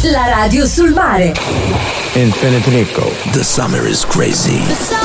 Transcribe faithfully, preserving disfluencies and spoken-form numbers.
La radio sul mare. Infinite Nico. The summer is crazy.